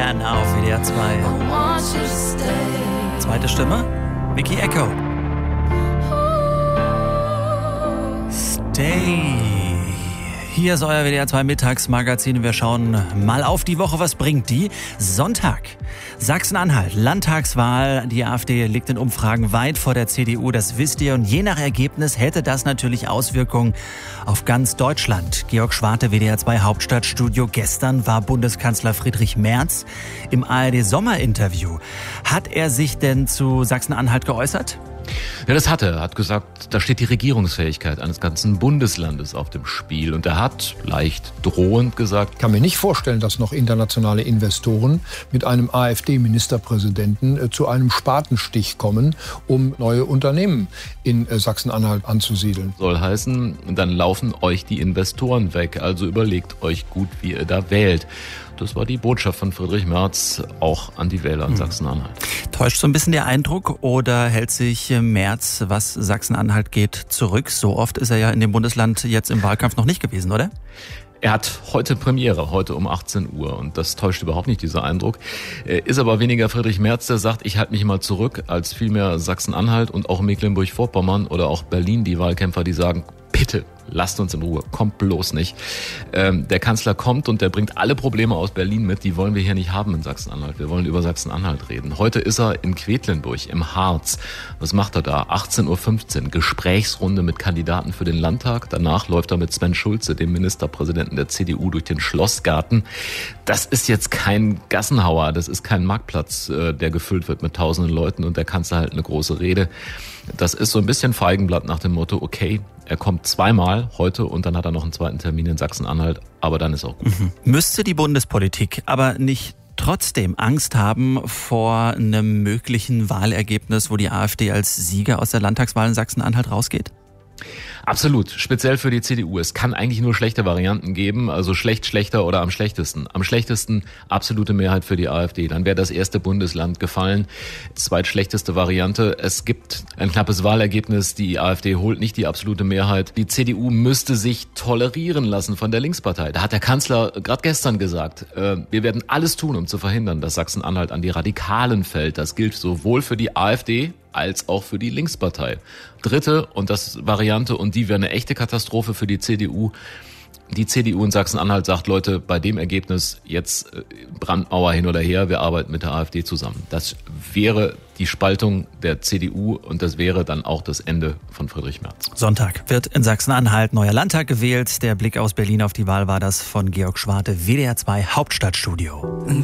Man auf WDR 2. Zweite Stimme, Vicky Echo. Stay. Hier ist euer WDR 2 Mittagsmagazin. Wir schauen mal auf die Woche. Was bringt die? Sonntag. Sachsen-Anhalt, Landtagswahl. Die AfD liegt in Umfragen weit vor der CDU. Das wisst ihr. Und je nach Ergebnis hätte das natürlich Auswirkungen auf ganz Deutschland. Georg Schwarte, WDR 2 Hauptstadtstudio. Gestern war Bundeskanzler Friedrich Merz im ARD-Sommerinterview. Hat er sich denn zu Sachsen-Anhalt geäußert? Ja, das hat er. Er hat gesagt, da steht die Regierungsfähigkeit eines ganzen Bundeslandes auf dem Spiel. Und er hat leicht drohend gesagt: Ich kann mir nicht vorstellen, dass noch internationale Investoren mit einem AfD-Ministerpräsidenten zu einem Spatenstich kommen, um neue Unternehmen in Sachsen-Anhalt anzusiedeln. Soll heißen, dann laufen euch die Investoren weg. Also überlegt euch gut, wie ihr da wählt. Das war die Botschaft von Friedrich Merz auch an die Wähler in Sachsen-Anhalt. Täuscht so ein bisschen der Eindruck oder hält sich Merz, was Sachsen-Anhalt geht, zurück? So oft ist er ja in dem Bundesland jetzt im Wahlkampf noch nicht gewesen, oder? Er hat heute Premiere, heute um 18 Uhr und das täuscht überhaupt nicht, dieser Eindruck. Ist aber weniger Friedrich Merz, der sagt, ich halte mich mal zurück, als vielmehr Sachsen-Anhalt und auch Mecklenburg-Vorpommern oder auch Berlin, die Wahlkämpfer, die sagen, bitte, lasst uns in Ruhe, kommt bloß nicht. Der Kanzler kommt und der bringt alle Probleme aus Berlin mit, die wollen wir hier nicht haben in Sachsen-Anhalt. Wir wollen über Sachsen-Anhalt reden. Heute ist er in Quedlinburg, im Harz. Was macht er da? 18.15 Uhr, Gesprächsrunde mit Kandidaten für den Landtag. Danach läuft er mit Sven Schulze, dem Ministerpräsidenten der CDU, durch den Schlossgarten. Das ist jetzt kein Gassenhauer, das ist kein Marktplatz, der gefüllt wird mit tausenden Leuten und der Kanzler hält eine große Rede. Das ist so ein bisschen Feigenblatt nach dem Motto, okay, er kommt zweimal heute und dann hat er noch einen zweiten Termin in Sachsen-Anhalt, aber dann ist auch gut. Müsste die Bundespolitik aber nicht trotzdem Angst haben vor einem möglichen Wahlergebnis, wo die AfD als Sieger aus der Landtagswahl in Sachsen-Anhalt rausgeht? Absolut, speziell für die CDU. Es kann eigentlich nur schlechte Varianten geben, also schlecht, schlechter oder am schlechtesten. Am schlechtesten absolute Mehrheit für die AfD. Dann wäre das erste Bundesland gefallen. Zweitschlechteste Variante, es gibt ein knappes Wahlergebnis, die AfD holt nicht die absolute Mehrheit. Die CDU müsste sich tolerieren lassen von der Linkspartei. Da hat der Kanzler gerade gestern gesagt, wir werden alles tun, um zu verhindern, dass Sachsen-Anhalt an die Radikalen fällt. Das gilt sowohl für die AfD als auch für die Linkspartei. Dritte, und das Variante, und die wäre eine echte Katastrophe für die CDU. Die CDU in Sachsen-Anhalt sagt, Leute, bei dem Ergebnis jetzt Brandmauer hin oder her, wir arbeiten mit der AfD zusammen. Das wäre die Spaltung der CDU und das wäre dann auch das Ende von Friedrich Merz. Sonntag wird in Sachsen-Anhalt neuer Landtag gewählt. Der Blick aus Berlin auf die Wahl war das von Georg Schwarte, WDR 2 Hauptstadtstudio.